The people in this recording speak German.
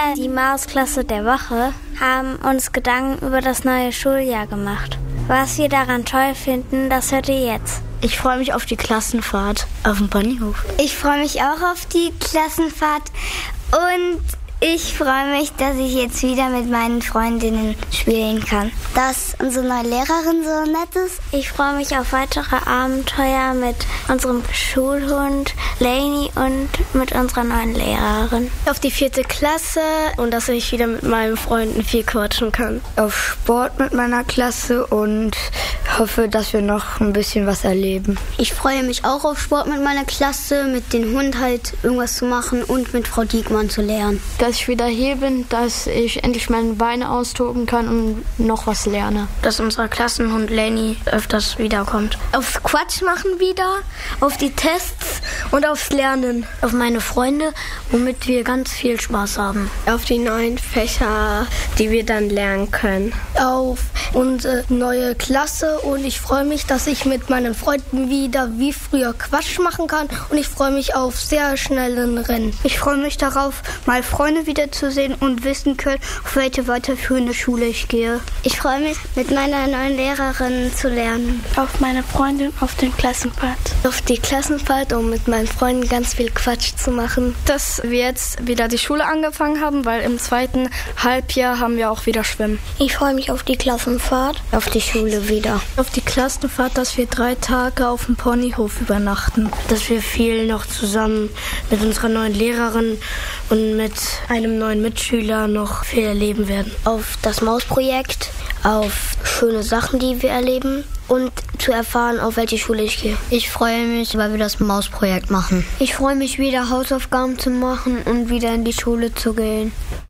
die Mausklasse der Woche haben uns Gedanken über das neue Schuljahr gemacht. Was wir daran toll finden, das hört ihr jetzt. Ich freue mich auf die Klassenfahrt auf dem Ponyhof. Ich freue mich auch auf die Klassenfahrt und ich freue mich, dass ich jetzt wieder mit meinen Freundinnen spielen kann. Dass unsere neue Lehrerin so nett ist. Ich freue mich auf weitere Abenteuer mit unserem Schulhund Lainey und mit unserer neuen Lehrerin. Auf die 4. Klasse und dass ich wieder mit meinen Freunden viel quatschen kann. Auf Sport mit meiner Klasse und hoffe, dass wir noch ein bisschen was erleben. Ich freue mich auch auf Sport mit meiner Klasse, mit dem Hund halt irgendwas zu machen und mit Frau Diekmann zu lernen. Dass ich wieder hier bin, dass ich endlich meine Beine austoben kann und noch was lerne. Dass unser Klassenhund Lenny öfters wiederkommt. Aufs Quatsch machen wieder, auf die Tests und aufs Lernen. Auf meine Freunde, womit wir ganz viel Spaß haben. Auf die neuen Fächer, die wir dann lernen können. Auf unsere neue Klasse und ich freue mich, dass ich mit meinen Freunden wieder wie früher Quatsch machen kann und ich freue mich auf sehr schnellen Rennen. Ich freue mich darauf, mal Freunde wiederzusehen und wissen können, auf welche weiterführende Schule ich gehe. Ich freue mich, mit meiner neuen Lehrerin zu lernen. Auf meine Freundin auf den Klassenfahrt. Auf die Klassenfahrt, um mit meinen Freunden ganz viel Quatsch zu machen. Dass wir jetzt wieder die Schule angefangen haben, weil im 2. Halbjahr haben wir auch wieder Schwimmen. Ich freue mich auf die Klassenfahrt. Auf die Schule wieder. Auf die Klassenfahrt, dass wir 3 Tage auf dem Ponyhof übernachten. Dass wir viel noch zusammen mit unserer neuen Lehrerin und mit einem neuen Mitschüler noch viel erleben werden. Auf das Mausprojekt, auf schöne Sachen, die wir erleben und zu erfahren, auf welche Schule ich gehe. Ich freue mich, weil wir das Mausprojekt machen. Ich freue mich, wieder Hausaufgaben zu machen und wieder in die Schule zu gehen.